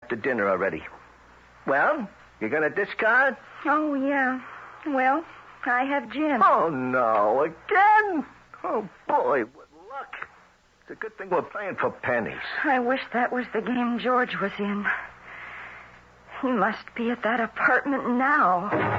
after dinner already. Well, you going to discard? Oh, yeah. Well, I have gin. Oh, no. Again? Oh, boy, what luck. It's a good thing we're playing for pennies. I wish that was the game George was in. He must be at that apartment now.